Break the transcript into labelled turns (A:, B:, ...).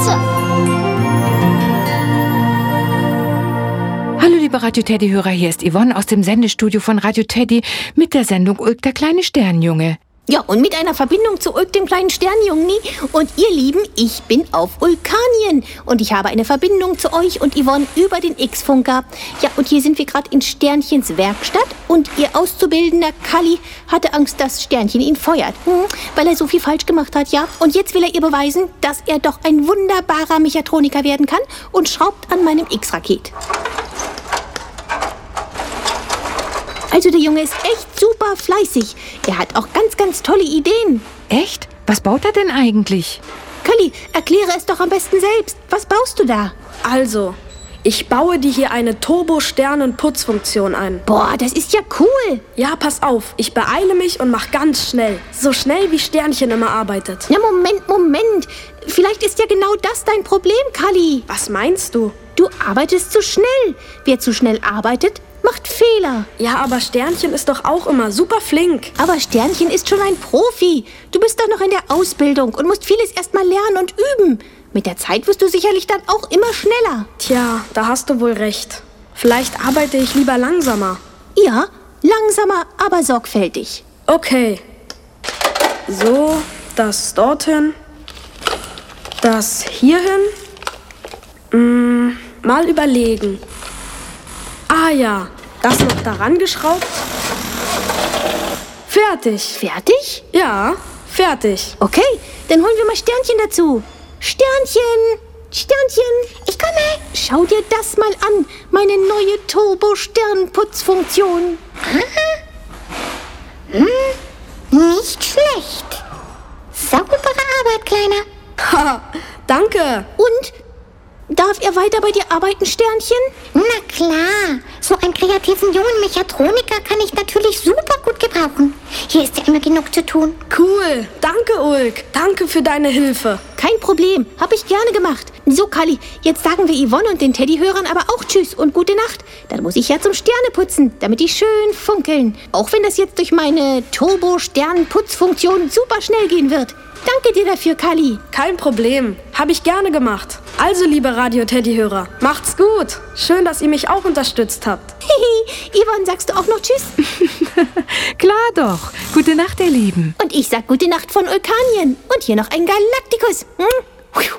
A: klasse.
B: Hallo liebe Radio Teddy-Hörer, hier ist Yvonne aus dem Sendestudio von Radio Teddy mit der Sendung Ulk, der kleine Sternjunge.
C: Ja, und mit einer Verbindung zu Ulk, dem kleinen Sternjungen. Und ihr Lieben, ich bin auf Ulkanien. Und ich habe eine Verbindung zu euch und Yvonne über den X-Funker. Ja, und hier sind wir gerade in Sternchens Werkstatt. Und ihr Auszubildender Kalli hatte Angst, dass Sternchen ihn feuert. Weil er so viel falsch gemacht hat, ja. Und jetzt will er ihr beweisen, dass er doch ein wunderbarer Mechatroniker werden kann und schraubt an meinem X-Raket. Also der Junge ist echt super fleißig. Er hat auch ganz tolle Ideen.
B: Echt? Was baut er denn eigentlich?
C: Kalli, erkläre es doch am besten selbst. Was baust du da?
D: Also, ich baue dir hier eine Turbo-Sternenputzfunktion ein.
C: Boah, das ist ja cool.
D: Ja, pass auf. Ich beeile mich und mach ganz schnell. So schnell, wie Sternchen immer arbeitet.
C: Na, Moment. Vielleicht ist ja genau das dein Problem, Kalli.
D: Was meinst du?
C: Du arbeitest zu schnell. Wer zu schnell arbeitet, macht Fehler.
D: Ja, aber Sternchen ist doch auch immer super flink.
C: Aber Sternchen ist schon ein Profi. Du bist doch noch in der Ausbildung und musst vieles erst mal lernen und üben. Mit der Zeit wirst du sicherlich dann auch immer schneller.
D: Tja, da hast du wohl recht. Vielleicht arbeite ich lieber langsamer.
C: Ja, langsamer, aber sorgfältig.
D: Okay. So, das dorthin. Das hierhin. Mal überlegen. Ah ja, das noch daran geschraubt. Fertig.
C: Fertig?
D: Ja, fertig.
C: Okay, dann holen wir mal Sternchen dazu. Sternchen, ich komme. Schau dir das mal an, meine neue Turbo-Sternputzfunktion.
A: Nicht schlecht. Saubere Arbeit, Kleiner.
D: Ha, danke.
C: Und? Darf er weiter bei dir arbeiten, Sternchen?
A: Na klar, so einen kreativen jungen Mechatroniker kann ich natürlich super gut gebrauchen. Hier ist ja immer genug zu tun.
D: Cool, danke Ulk. Danke für deine Hilfe.
C: Kein Problem, hab ich gerne gemacht. So, Kalli, jetzt sagen wir Yvonne und den Teddyhörern aber auch Tschüss und gute Nacht. Dann muss ich ja zum Sterneputzen, damit die schön funkeln. Auch wenn das jetzt durch meine Turbo-Sternenputzfunktion super schnell gehen wird. Danke dir dafür, Kalli.
D: Kein Problem, habe ich gerne gemacht. Also, liebe Radio-Teddy-Hörer, macht's gut. Schön, dass ihr mich auch unterstützt habt.
C: Yvonne, sagst du auch noch Tschüss?
B: Klar doch. Gute Nacht, ihr Lieben.
C: Und ich sag gute Nacht von Ulkanien. Und hier noch ein Galaktikus.